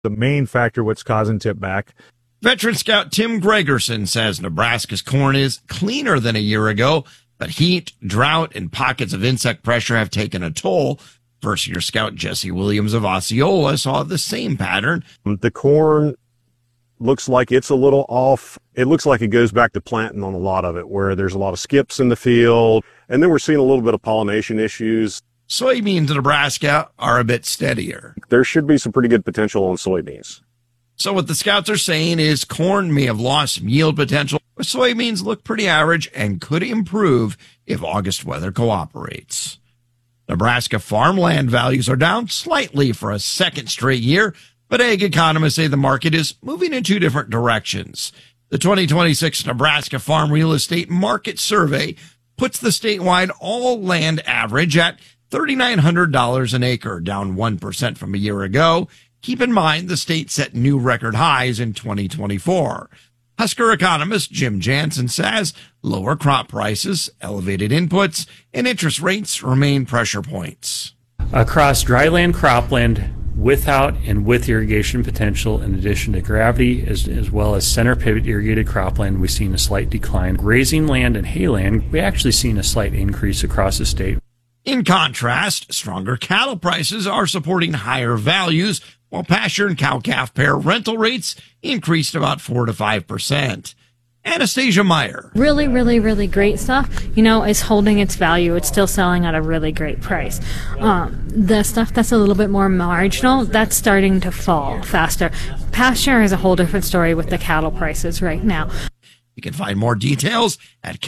The main factor what's causing tip back. Veteran scout Tim Gregerson says Nebraska's corn is cleaner than a year ago, but heat, drought, and pockets of insect pressure have taken a toll. First-year scout Jesse Williams of Osceola saw the same pattern. The corn looks like it's a little off. It looks like it goes back to planting on a lot of it, where there's a lot of skips in the field, and then we're seeing a little bit of pollination issues. Soybeans in Nebraska are a bit steadier. There should be some pretty good potential on soybeans. So what the scouts are saying is corn may have lost some yield potential, but soybeans look pretty average and could improve if August weather cooperates. Nebraska farmland values are down slightly for a second straight year, but ag economists say the market is moving in two different directions. The 2026 Nebraska Farm Real Estate Market Survey puts the statewide all land average at $3,900 an acre, down 1% from a year ago. Keep in mind, the state set new record highs in 2024. Husker economist Jim Jansen says lower crop prices, elevated inputs, and interest rates remain pressure points. Across dryland, cropland, without and with irrigation potential, in addition to gravity, as well as center pivot irrigated cropland, we've seen a slight decline. Grazing land and hayland, we actually seen a slight increase across the state. In contrast, stronger cattle prices are supporting higher values, while pasture and cow-calf pair rental rates increased about 4 to 5%. Anastasia Meyer. Really, really, really great stuff, is holding its value. It's still selling at a really great price. The stuff that's a little bit more marginal, that's starting to fall faster. Pasture is a whole different story with the cattle prices right now. You can find more details at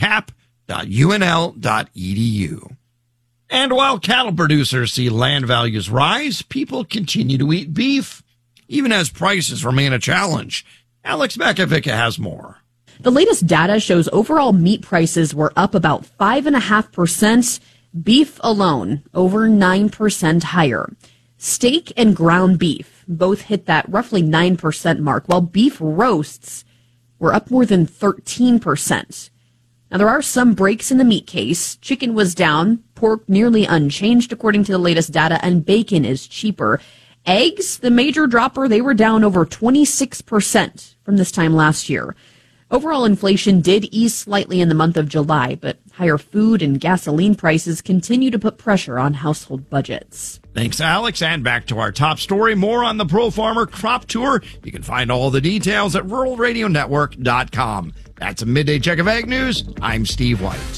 cap.unl.edu. And while cattle producers see land values rise, people continue to eat beef, even as prices remain a challenge. Alex Bekovic has more. The latest data shows overall meat prices were up about 5.5%. Beef alone, over 9% higher. Steak and ground beef both hit that roughly 9% mark, while beef roasts were up more than 13%. Now, there are some breaks in the meat case. Chicken was down, pork nearly unchanged according to the latest data, and bacon is cheaper. Eggs, the major dropper, they were down over 26% from this time last year. Overall inflation did ease slightly in the month of July, but higher food and gasoline prices continue to put pressure on household budgets. Thanks, Alex. And back to our top story. More on the Pro Farmer Crop Tour. You can find all the details at ruralradionetwork.com. That's a midday check of Ag News. I'm Steve White.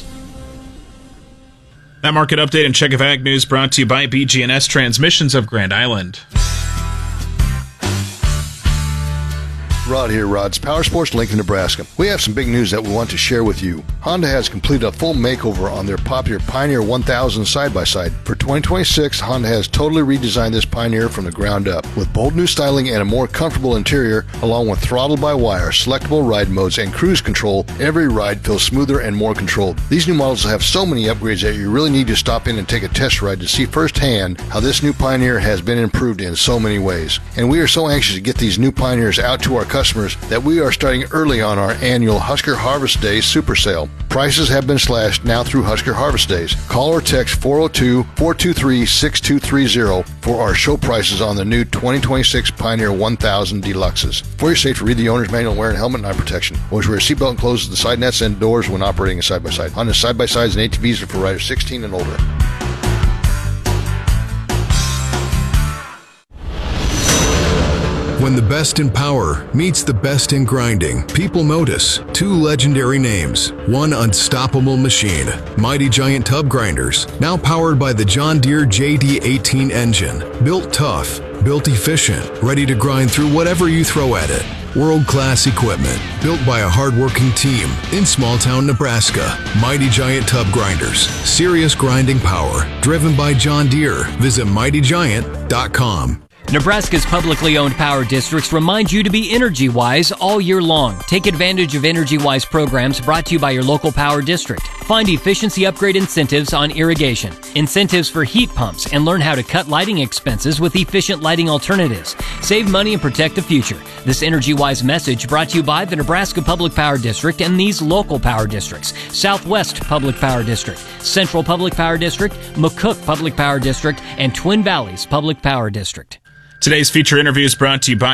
That market update and check of Ag News brought to you by BG&S Transmissions of Grand Island. Rod here, Rod's Power Sports, Lincoln, Nebraska. We have some big news that we want to share with you. Honda has completed a full makeover on their popular Pioneer 1000 side-by-side. For 2026, Honda has totally redesigned this Pioneer from the ground up. With bold new styling and a more comfortable interior, along with throttle-by-wire, selectable ride modes, and cruise control, every ride feels smoother and more controlled. These new models have so many upgrades that you really need to stop in and take a test ride to see firsthand how this new Pioneer has been improved in so many ways. And we are so anxious to get these new Pioneers out to our customers that we are starting early on our annual Husker Harvest Day Super Sale. Prices have been slashed now through Husker Harvest Days. Call or text 402-423-6230 for our show prices on the new 2026 Pioneer 1000 Deluxes. For your safety, read the owner's manual, wear a helmet and eye protection. Always wear a seatbelt and close the side nets and doors when operating a side-by-side. Honda side-by-sides and ATVs are for riders 16 and older. When the best in power meets the best in grinding, people notice two legendary names, one unstoppable machine, Mighty Giant Tub Grinders, now powered by the John Deere JD18 engine. Built tough, built efficient, ready to grind through whatever you throw at it. World-class equipment, built by a hard-working team in small-town Nebraska. Mighty Giant Tub Grinders, serious grinding power, driven by John Deere. Visit mightygiant.com. Nebraska's publicly owned power districts remind you to be energy-wise all year long. Take advantage of energy-wise programs brought to you by your local power district. Find efficiency upgrade incentives on irrigation, incentives for heat pumps, and learn how to cut lighting expenses with efficient lighting alternatives. Save money and protect the future. This energy-wise message brought to you by the Nebraska Public Power District and these local power districts: Southwest Public Power District, Central Public Power District, McCook Public Power District, and Twin Valleys Public Power District. Today's feature interview is brought to you by